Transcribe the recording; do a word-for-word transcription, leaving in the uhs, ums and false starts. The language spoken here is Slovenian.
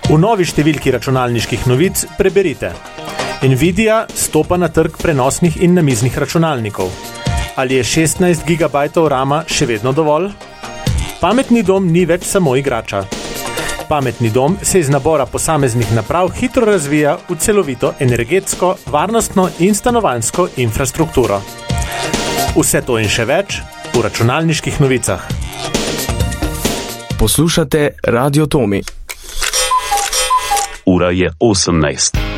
V novi številki računalniških novic preberite: Nvidia stopa na trg prenosnih in namiznih računalnikov. Ali je šestnajst gigabajtov rama še vedno dovolj? Pametni dom ni več samo igrača. Pametni dom se iz nabora posameznih naprav hitro razvija v celovito energetsko, varnostno in stanovanjsko infrastrukturo. Vse to in še več v računalniških novicah. Poslušate Radio Tomi. Ura je osemnajst.